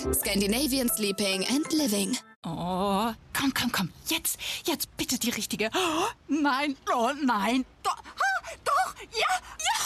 Scandinavian Sleeping and Living. Oh, komm. Jetzt bitte die richtige. Oh, nein. Doch, ja.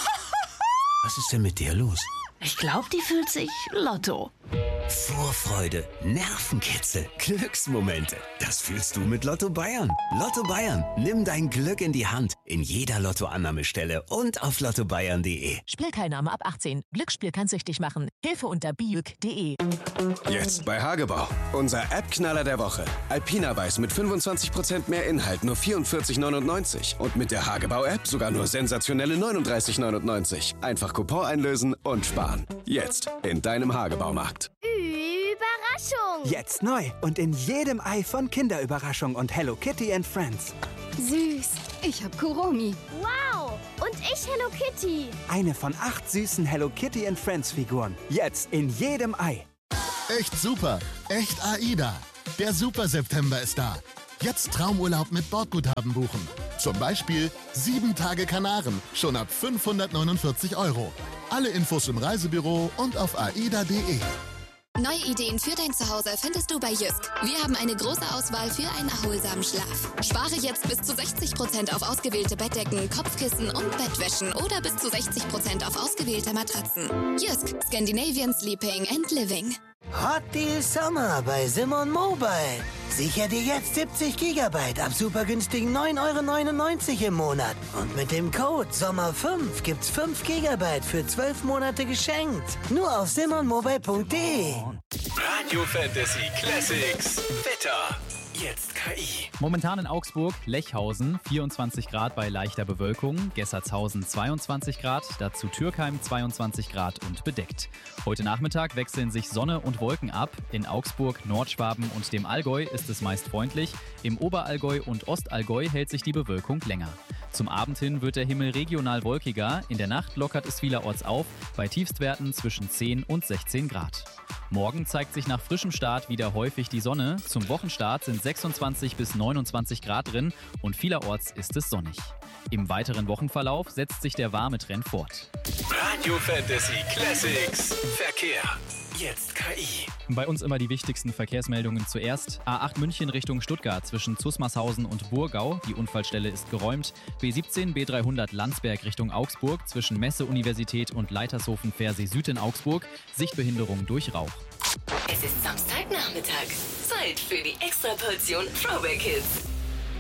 Was ist denn mit dir los? Ich glaube, die fühlt sich Lotto. Vorfreude, Nervenkitzel, Glücksmomente. Das fühlst du mit Lotto Bayern. Lotto Bayern, nimm dein Glück in die Hand. In jeder Lottoannahmestelle und auf lottobayern.de. Spielteilnahme ab 18. Glücksspiel kann süchtig machen. Hilfe unter biuk.de. Jetzt bei Hagebau. Unser App-Knaller der Woche. Alpina Weiß mit 25% mehr Inhalt, nur 44,99. Und mit der Hagebau-App sogar nur sensationelle 39,99. Einfach Coupon einlösen und sparen. Jetzt in deinem Hagebaumarkt. Überraschung! Jetzt neu und in jedem Ei von Kinderüberraschung und Hello Kitty and Friends. Süß. Ich hab Kuromi. Wow! Und ich Hello Kitty. Eine von 8 süßen Hello Kitty and Friends Figuren. Jetzt in jedem Ei. Echt super. Echt AIDA. Der Super September ist da. Jetzt Traumurlaub mit Bordguthaben buchen. Zum Beispiel 7 Tage Kanaren. Schon ab 549 €. Alle Infos im Reisebüro und auf aida.de. Neue Ideen für dein Zuhause findest du bei Jysk. Wir haben eine große Auswahl für einen erholsamen Schlaf. Spare jetzt bis zu 60% auf ausgewählte Bettdecken, Kopfkissen und Bettwäschen oder bis zu 60% auf ausgewählte Matratzen. Jysk, Scandinavian Sleeping and Living. Hot Deal Sommer bei Simon Mobile. Sicher dir jetzt 70 GB ab super günstigen 9,99 € im Monat. Und mit dem Code SOMMER5 gibt's 5 GB für 12 Monate geschenkt. Nur auf simonmobile.de. Radio Fantasy Classics. Wetter. Jetzt KI. Momentan in Augsburg, Lechhausen, 24 Grad bei leichter Bewölkung, Gessertshausen 22 Grad, dazu Türkheim 22 Grad und bedeckt. Heute Nachmittag wechseln sich Sonne und Wolken ab. In Augsburg, Nordschwaben und dem Allgäu ist es meist freundlich. Im Oberallgäu und Ostallgäu hält sich die Bewölkung länger. Zum Abend hin wird der Himmel regional wolkiger. In der Nacht lockert es vielerorts auf, bei Tiefstwerten zwischen 10 und 16 Grad. Morgen zeigt sich nach frischem Start wieder häufig die Sonne. Zum Wochenstart sind 26 bis 29 Grad drin und vielerorts ist es sonnig. Im weiteren Wochenverlauf setzt sich der warme Trend fort. Radio Fantasy Classics. Verkehr. Jetzt KI. Bei uns immer die wichtigsten Verkehrsmeldungen zuerst. A8 München Richtung Stuttgart zwischen Zusmarshausen und Burgau. Die Unfallstelle ist geräumt. B17, B300 Landsberg Richtung Augsburg zwischen Messe-Universität und Leitershofen-Versee Süd in Augsburg. Sichtbehinderung durch Rauch. Es ist Samstagnachmittag. Zeit für die Extraportion Throwback Hits.